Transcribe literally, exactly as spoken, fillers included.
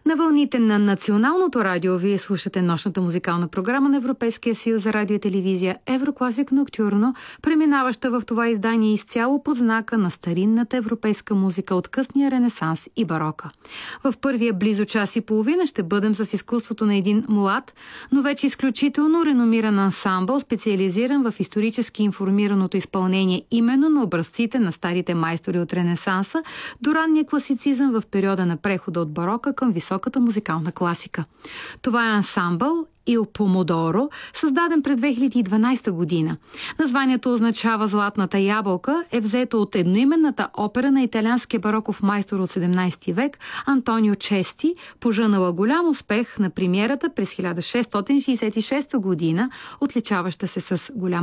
На вълните на Националното радио вие слушате нощната музикална програма на Европейския съюз за радио и телевизия Еврокласик Ноктюрно, преминаваща в това издание изцяло под знака на старинната европейска музика от късния ренесанс и барока. В първия близо час и половина ще бъдем с изкуството на един млад, но вече изключително реномиран ансамбъл, специализиран в исторически информираното изпълнение именно на образците на старите майстори от ренесанса до ранния класицизъм в периода на прехода от барока към високата музикална класика. Това е ансамбъл Il Pomodoro, създаден през две хиляди и дванадесета година. Названието означава Златната ябълка, е взето от едноименната опера на италианския бароков майстор от седемнадесети век Антонио Чести, пожънала голям успех на премиерата през хиляда шестстотин шейсет и шеста година, отличаваща се с голяма